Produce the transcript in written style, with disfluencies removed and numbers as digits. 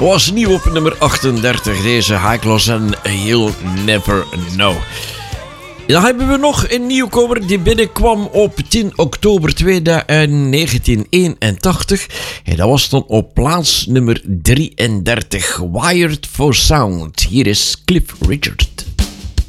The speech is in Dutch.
was nieuw op nummer 38. Deze High Gloss en You'll Never Know. Dan hebben we nog een nieuwkomer die binnenkwam op 10 oktober 1981. En dat was dan op plaats nummer 33. Wired for Sound. Hier is Cliff Richard.